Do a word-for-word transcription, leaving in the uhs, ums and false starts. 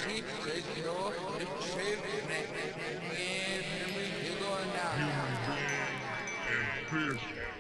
keep taking off the chimney. And we go now. Human being and fish.